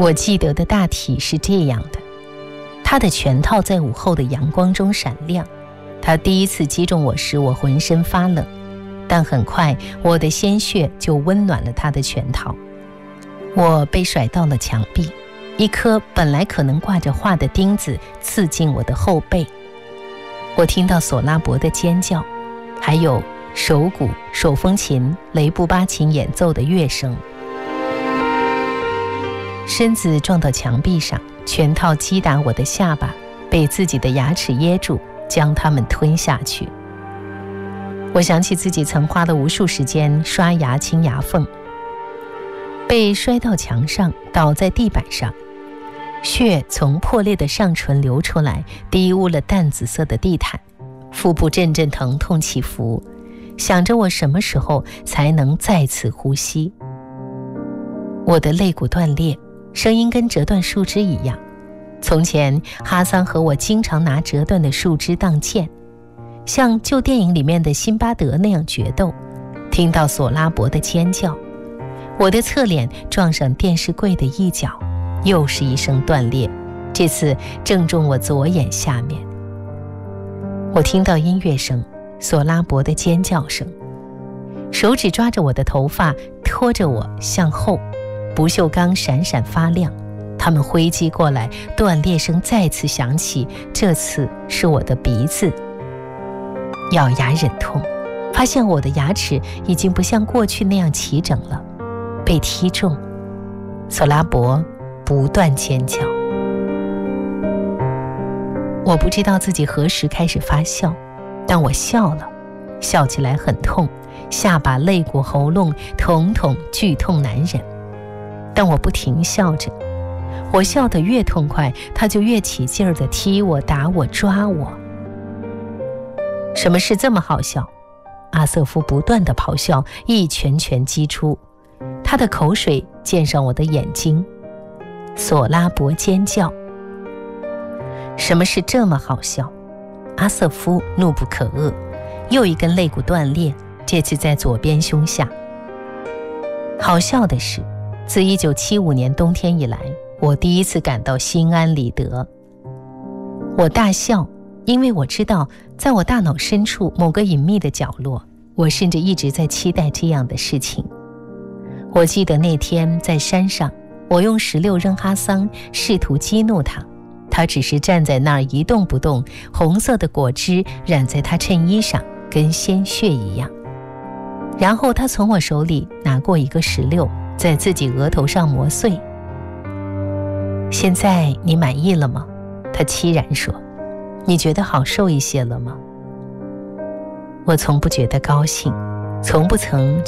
我记得的大体是这样的：他的拳套在午后的阳光中闪亮，他第一次击中我时，我浑身发冷，但很快我的鲜血就温暖了他的拳套。我被甩到了墙壁，一颗本来可能挂着画的钉子刺进我的后背。我听到索拉伯的尖叫，还有手鼓、手风琴、雷布巴琴演奏的乐声。身子撞到墙壁上，拳套击打我的下巴，被自己的牙齿噎住，将它们吞下去。我想起自己曾花了无数时间刷牙清牙缝，被摔到墙上，倒在地板上，血从破裂的上唇流出来，滴污了淡紫色的地毯，腹部阵阵疼痛起伏，想着我什么时候才能再次呼吸。我的肋骨断裂，声音跟折断树枝一样。从前哈桑和我经常拿折断的树枝当剑，像旧电影里面的辛巴德那样决斗。听到索拉伯的尖叫，我的侧脸撞上电视柜的一角，又是一声断裂，这次正中我左眼下面。我听到音乐声，索拉伯的尖叫声，手指抓着我的头发，拖着我向后，不锈钢闪闪发亮，他们挥击过来，断裂声再次响起，这次是我的鼻子。咬牙忍痛，发现我的牙齿已经不像过去那样齐整了，被踢中。索拉伯不断尖叫。我不知道自己何时开始发笑，但我笑了，笑起来很痛，下巴、肋骨、喉咙统统剧痛难忍。但我不停笑着，我笑得越痛快，他就越起劲儿地踢我、打我、抓我。什么事这么好笑？阿瑟夫不断地咆哮，一拳拳击出，他的口水溅上我的眼睛。索拉伯尖叫。什么事这么好笑？阿瑟夫怒不可遏，又一根肋骨断裂，这次在左边胸下。好笑的是，自1975年冬天以来，我第一次感到心安理得。我大笑，因为我知道，在我大脑深处某个隐秘的角落，我甚至一直在期待这样的事情。我记得那天在山上，我用16扔哈桑，试图激怒他，他只是站在那儿一动不动，红色的果汁染在他衬衣上，跟鲜血一样。然后他从我手里拿过一个16，在自己额头上磨碎。现在你满意了吗？他凄然说。你觉得好受一些了吗？我从不觉得高兴，从不曾